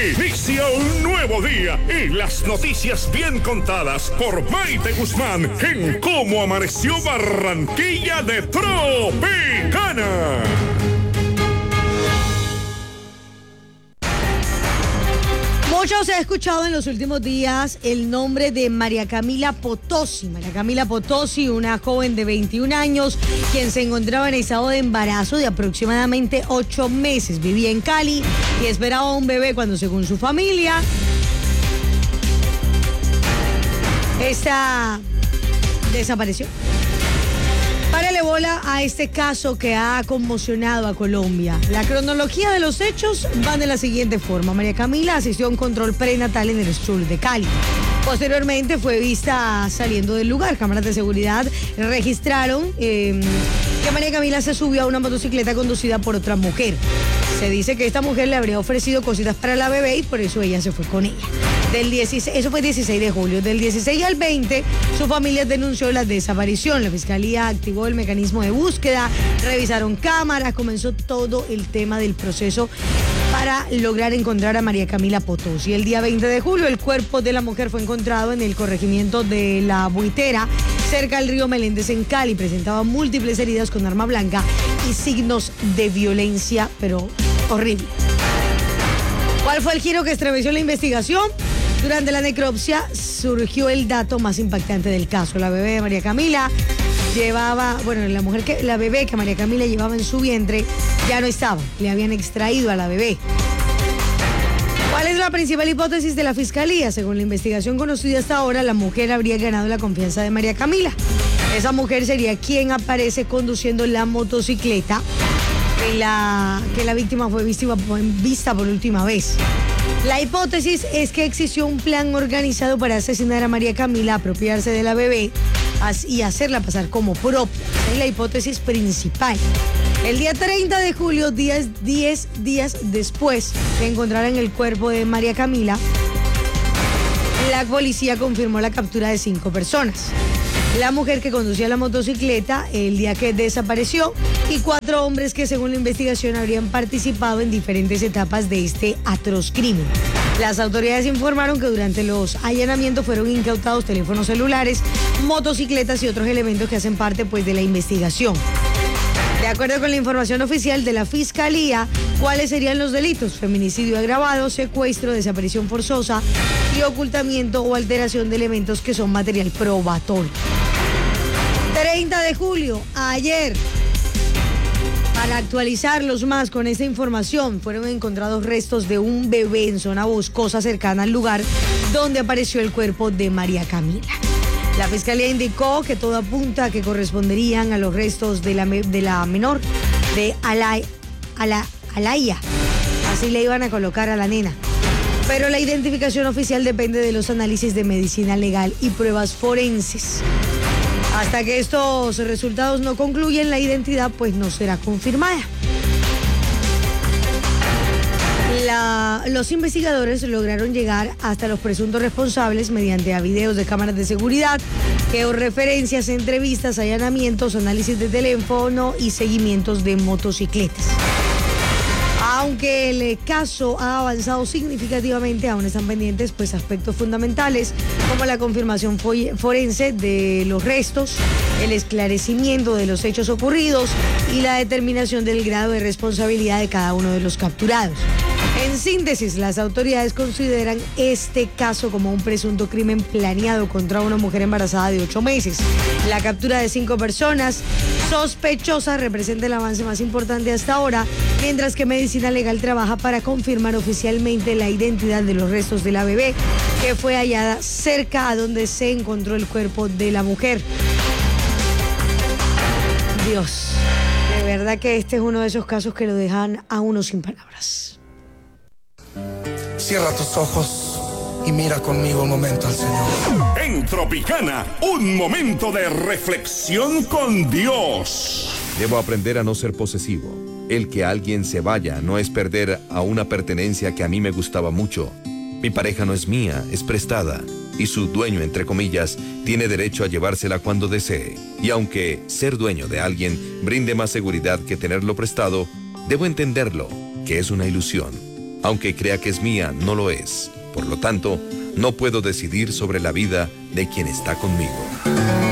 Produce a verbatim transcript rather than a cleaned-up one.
Inicia un nuevo día y las noticias bien contadas por Maite Guzmán en Cómo Amaneció Barranquilla de Tropicana. Mucho se ha escuchado en los últimos días el nombre de María Camila Potosí. María Camila Potosí, una joven de veintiún años, quien se encontraba en estado de embarazo de aproximadamente ocho meses. Vivía en Cali y esperaba un bebé cuando, según su familia, esta desapareció. Párale bola a este caso que ha conmocionado a Colombia. La cronología de los hechos va de la siguiente forma. María Camila asistió a un control prenatal en el sur de Cali. Posteriormente fue vista saliendo del lugar. Cámaras de seguridad registraron eh, que María Camila se subió a una motocicleta conducida por otra mujer. Se dice que esta mujer le habría ofrecido cositas para la bebé y por eso ella se fue con ella. Del dieciséis, eso fue el dieciséis de julio. Del dieciséis al veinte, su familia denunció la desaparición. La fiscalía activó el mecanismo de búsqueda, revisaron cámaras, comenzó todo el tema del proceso para lograr encontrar a María Camila Potosí. El día veinte de julio, el cuerpo de la mujer fue encontrado en el corregimiento de La Buitera, cerca del río Meléndez en Cali. Presentaba múltiples heridas con arma blanca y signos de violencia, pero horrible. ¿Cuál fue el giro que estremeció la investigación? Durante la necropsia surgió el dato más impactante del caso. La bebé de María Camila llevaba, bueno, la mujer que, la bebé que María Camila llevaba en su vientre ya no estaba. Le habían extraído a la bebé. ¿Cuál es la principal hipótesis de la fiscalía? Según la investigación conocida hasta ahora, la mujer habría ganado la confianza de María Camila. Esa mujer sería quien aparece conduciendo la motocicleta que la, que la víctima fue vista, vista por última vez. La hipótesis es que existió un plan organizado para asesinar a María Camila, apropiarse de la bebé y hacerla pasar como propia. Esa es la hipótesis principal. El día treinta de julio, diez, diez días después de encontrar en el cuerpo de María Camila, la policía confirmó la captura de cinco personas. La mujer que conducía la motocicleta el día que desapareció y cuatro hombres que, según la investigación, habrían participado en diferentes etapas de este atroz crimen. Las autoridades informaron que durante los allanamientos fueron incautados teléfonos celulares, motocicletas y otros elementos que hacen parte, pues, de la investigación. De acuerdo con la información oficial de la Fiscalía, ¿cuáles serían los delitos? Feminicidio agravado, secuestro, desaparición forzosa y ocultamiento o alteración de elementos que son material probatorio. treinta de julio, ayer, para actualizarlos más con esta información, fueron encontrados restos de un bebé en zona boscosa cercana al lugar donde apareció el cuerpo de María Camila. La fiscalía indicó que todo apunta a que corresponderían a los restos de la, de la menor, de Alay, Ala, Alaya. Así le iban a colocar a la nena. Pero la identificación oficial depende de los análisis de medicina legal y pruebas forenses. Hasta que estos resultados no concluyen, la identidad pues no será confirmada. La, los investigadores lograron llegar hasta los presuntos responsables mediante videos de cámaras de seguridad, georreferencias, entrevistas, allanamientos, análisis de teléfono y seguimientos de motocicletas. Aunque el caso ha avanzado significativamente, aún están pendientes pues aspectos fundamentales como la confirmación forense de los restos, el esclarecimiento de los hechos ocurridos y la determinación del grado de responsabilidad de cada uno de los capturados. En síntesis, las autoridades consideran este caso como un presunto crimen planeado contra una mujer embarazada de ocho meses. La captura de cinco personas sospechosas representa el avance más importante hasta ahora, mientras que Medicina Legal trabaja para confirmar oficialmente la identidad de los restos de la bebé que fue hallada cerca a donde se encontró el cuerpo de la mujer. Dios, de verdad que este es uno de esos casos que lo dejan a uno sin palabras. Cierra tus ojos y mira conmigo un momento al Señor. En Tropicana, un momento de reflexión con Dios. Debo aprender a no ser posesivo. El que alguien se vaya no es perder a una pertenencia que a mí me gustaba mucho. Mi pareja no es mía, es prestada. Y su dueño, entre comillas, tiene derecho a llevársela cuando desee. Y aunque ser dueño de alguien brinde más seguridad que tenerlo prestado, debo entenderlo, que es una ilusión. Aunque crea que es mía, no lo es. Por lo tanto, no puedo decidir sobre la vida de quien está conmigo.